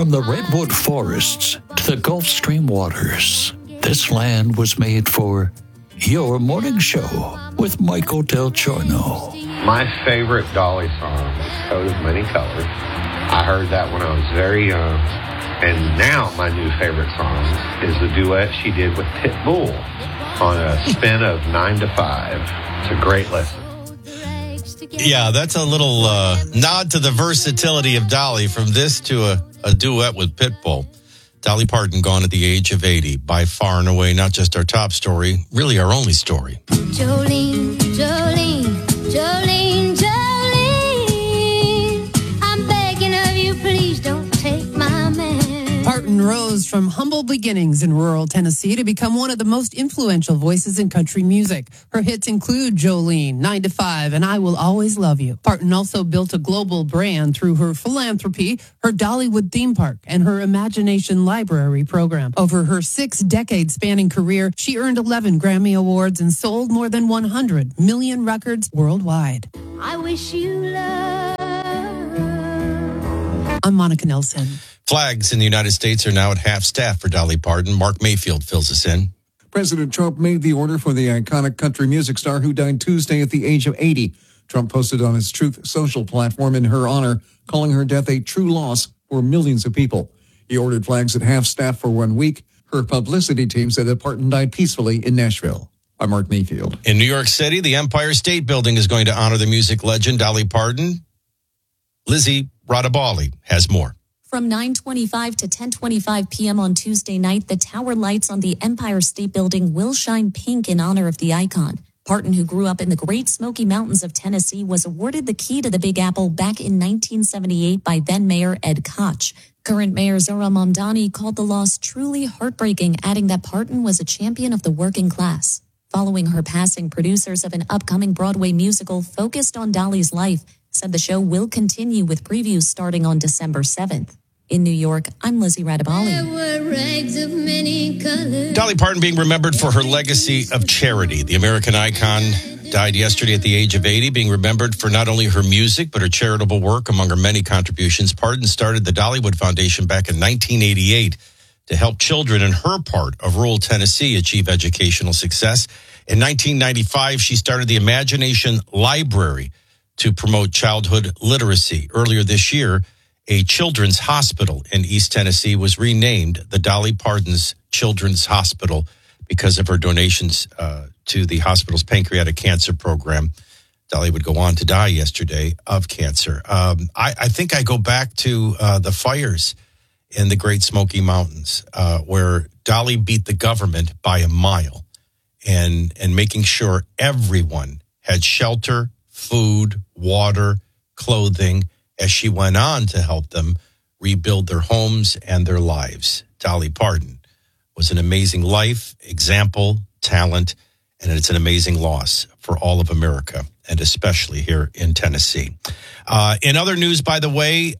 From the redwood forests to the Gulf Stream waters, this land was made for your morning show with Michael Del Giorno. My favorite Dolly song is Coat of Many Colors. I heard that when I was very young. And now my new favorite song is the duet she did with Pitbull on a spin of 9 to 5. It's a great lesson. Yeah, that's a little nod to the versatility of Dolly from this to a duet with Pitbull. Dolly Parton gone at the age of 80. By far and away, not just our top story, really our only story. Jolene, Jolene, Jolene, Jolene, I'm begging of you, please don't take my man. Parton rose from humble beginnings in rural Tennessee to become one of the most influential voices in country music. Her hits include Jolene, 9 to 5, and I Will Always Love You. Parton also built a global brand through her philanthropy, her Dollywood theme park, and her Imagination Library program. Over her 6-decade-spanning career, she earned 11 Grammy Awards and sold more than 100 million records worldwide. I wish you love. I'm Monica Nelson. Flags in the United States are now at half staff for Dolly Parton. Mark Mayfield fills us in. President Trump made the order for the iconic country music star who died Tuesday at the age of 80. Trump posted on his Truth Social platform in her honor, calling her death a true loss for millions of people. He ordered flags at half staff for 1 week. Her publicity team said that Parton died peacefully in Nashville. I'm Mark Mayfield. In New York City, the Empire State Building is going to honor the music legend Dolly Parton. Lizzie Radabali has more. From 9:25 to 10:25 p.m. on Tuesday night, the tower lights on the Empire State Building will shine pink in honor of the icon. Parton, who grew up in the Great Smoky Mountains of Tennessee, was awarded the key to the Big Apple back in 1978 by then-Mayor Ed Koch. Current Mayor Zohran Mamdani called the loss truly heartbreaking, adding that Parton was a champion of the working class. Following her passing, producers of an upcoming Broadway musical focused on Dolly's life said the show will continue with previews starting on December 7th. In New York, I'm Lizzie Radabali. There were rags of many colors. Dolly Parton being remembered for her legacy of charity. The American icon died yesterday at the age of 80, being remembered for not only her music, but her charitable work. Among her many contributions, Parton started the Dollywood Foundation back in 1988 to help children in her part of rural Tennessee achieve educational success. In 1995, she started the Imagination Library to promote childhood literacy. Earlier this year, a children's hospital in East Tennessee was renamed the Dolly Parton's Children's Hospital because of her donations to the hospital's pancreatic cancer program. Dolly would go on to die yesterday of cancer. I think I go back to the fires in the Great Smoky Mountains where Dolly beat the government by a mile and making sure everyone had shelter, food, water, clothing, as she went on to help them rebuild their homes and their lives. Dolly Parton was an amazing life, example, talent, and it's an amazing loss for all of America, and especially here in Tennessee. In other news, by the way,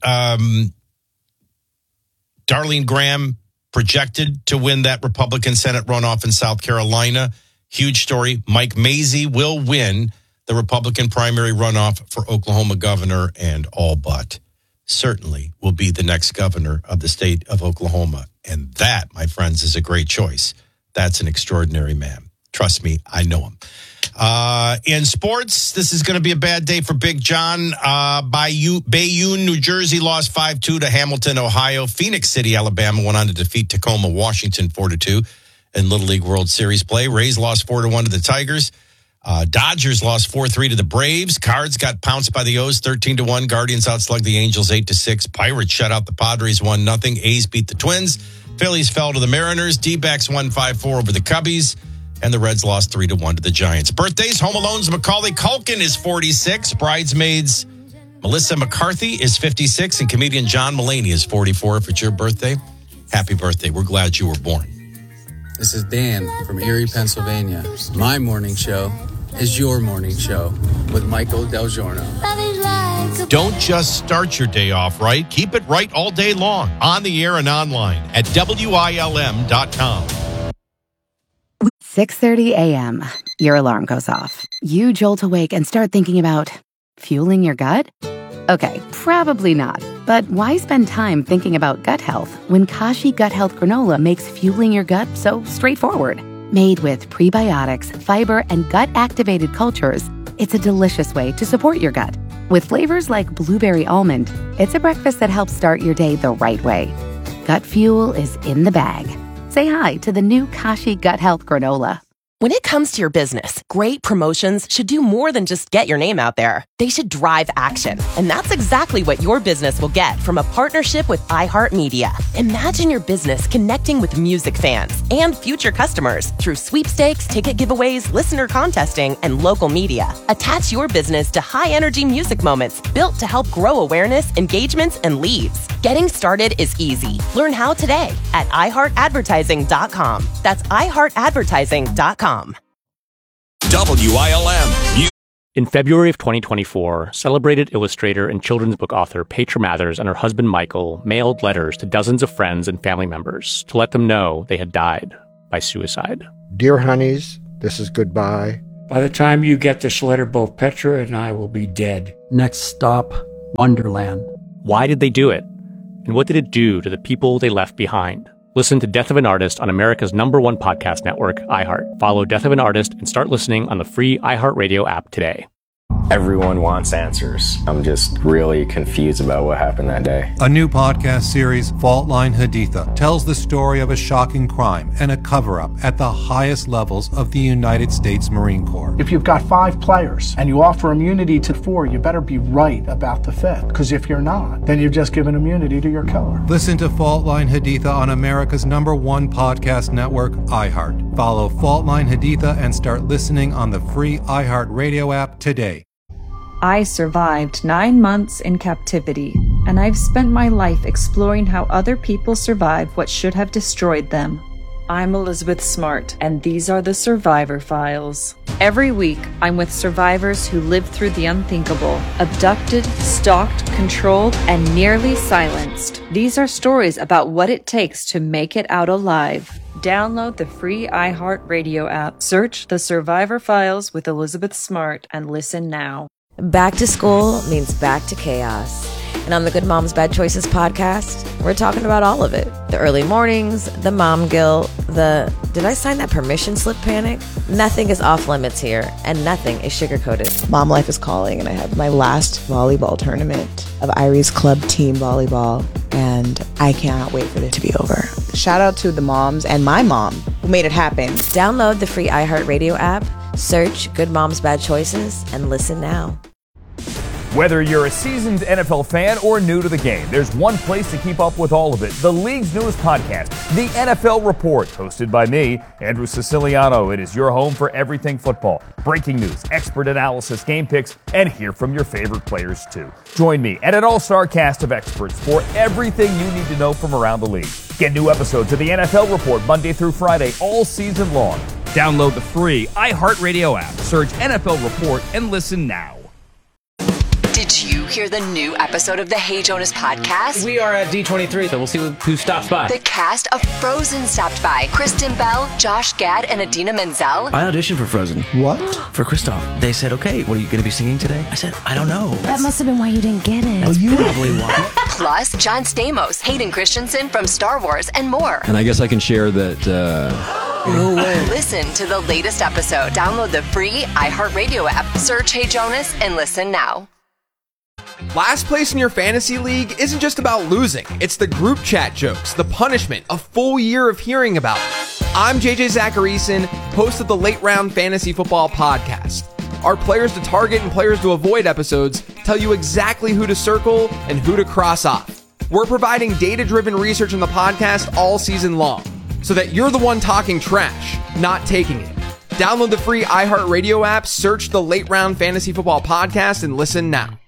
Darlene Graham projected to win that Republican Senate runoff in South Carolina. Huge story. Mike Mazzei will win the Republican primary runoff for Oklahoma governor, and all but certainly will be the next governor of the state of Oklahoma. And that, my friends, is a great choice. That's an extraordinary man. Trust me, I know him. In sports, this is going to be a bad day for Big John. Bayonne, New Jersey lost 5-2 to Hamilton, Ohio. Phoenix City, Alabama went on to defeat Tacoma, Washington 4-2 in Little League World Series play. Rays lost 4-1 to the Tigers. Dodgers lost 4-3 to the Braves. Cards got pounced by the O's 13-1. Guardians outslugged the Angels 8-6. Pirates shut out the Padres 1-0. A's beat the Twins. Phillies fell to the Mariners. D-backs won 5-4 over the Cubbies. And the Reds lost 3-1 to the Giants. Birthdays, Home Alone's Macaulay Culkin is 46. Bridesmaids, Melissa McCarthy is 56. And comedian John Mulaney is 44. If it's your birthday, happy birthday. We're glad you were born. This is Dan from Erie, Pennsylvania. My morning show is your morning show with Michael Del Giorno. Don't just start your day off right. Keep it right all day long, on the air and online at WILM.com. 6:30 a.m. Your alarm goes off. You jolt awake and start thinking about fueling your gut? Okay, probably not. But why spend time thinking about gut health when Kashi Gut Health Granola makes fueling your gut so straightforward? Made with prebiotics, fiber, and gut-activated cultures, it's a delicious way to support your gut. With flavors like blueberry almond, it's a breakfast that helps start your day the right way. Gut fuel is in the bag. Say hi to the new Kashi Gut Health Granola. When it comes to your business, great promotions should do more than just get your name out there. They should drive action. And that's exactly what your business will get from a partnership with iHeartMedia. Imagine your business connecting with music fans and future customers through sweepstakes, ticket giveaways, listener contesting, and local media. Attach your business to high-energy music moments built to help grow awareness, engagements, and leads. Getting started is easy. Learn how today at iHeartAdvertising.com. That's iHeartAdvertising.com. WILM. In February of 2024, celebrated illustrator and children's book author Petra Mathers and her husband Michael mailed letters to dozens of friends and family members to let them know they had died by suicide. Dear honeys, this is goodbye. By the time you get this letter, both Petra and I will be dead. Next stop, Wonderland. Why did they do it? And what did it do to the people they left behind? Listen to Death of an Artist on America's #1 podcast network, iHeart. Follow Death of an Artist and start listening on the free iHeartRadio app today. Everyone wants answers. I'm just really confused about what happened that day. A new podcast series, Fault Line Haditha, tells the story of a shocking crime and a cover-up at the highest levels of the United States Marine Corps. If you've got 5 players and you offer immunity to 4, you better be right about the 5th. Because if you're not, then you've just given immunity to your killer. Listen to Fault Line Haditha on America's #1 podcast network, iHeart. Follow Fault Line Haditha and start listening on the free iHeartRadio app today. I survived 9 months in captivity, and I've spent my life exploring how other people survive what should have destroyed them. I'm Elizabeth Smart, and these are the Survivor Files. Every week, I'm with survivors who lived through the unthinkable, abducted, stalked, controlled, and nearly silenced. These are stories about what it takes to make it out alive. Download the free iHeartRadio app, search The Survivor Files with Elizabeth Smart, and listen now. Back to school means back to chaos. And on the Good Moms Bad Choices podcast, we're talking about all of it. The early mornings, the mom guilt, the did I sign that permission slip panic? Nothing is off limits here, and nothing is sugar-coated. Mom life is calling, and I have my last volleyball tournament of Irie's club team volleyball, and I cannot wait for it to be over. Shout out to the moms and my mom who made it happen. Download the free iHeartRadio app, search Good Moms Bad Choices, and listen now. Whether you're a seasoned NFL fan or new to the game, there's one place to keep up with all of it. The league's newest podcast, The NFL Report, hosted by me, Andrew Siciliano. It is your home for everything football. Breaking news, expert analysis, game picks, and hear from your favorite players too. Join me and an all-star cast of experts for everything you need to know from around the league. Get new episodes of The NFL Report Monday through Friday all season long. Download the free iHeartRadio app, search NFL Report, and listen now. Did you hear the new episode of the Hey Jonas podcast? We are at D23, so we'll see who stops by. The cast of Frozen stopped by. Kristen Bell, Josh Gad, and Idina Menzel. I auditioned for Frozen. What? For Kristoff. They said, okay, what are you going to be singing today? I said, I don't know. That must have been why you didn't get it. That's probably why. Plus, John Stamos, Hayden Christensen from Star Wars, and more. And I guess I can share that... No way. Listen to the latest episode. Download the free iHeartRadio app. Search Hey Jonas and listen now. Last place in your fantasy league isn't just about losing. It's the group chat jokes, the punishment, a full year of hearing about it. I'm JJ Zacharyson, host of the Late Round Fantasy Football Podcast. Our players to target and players to avoid episodes tell you exactly who to circle and who to cross off. We're providing data-driven research in the podcast all season long, so that you're the one talking trash, not taking it. Download the free iHeartRadio app, search the Late Round Fantasy Football Podcast, and listen now.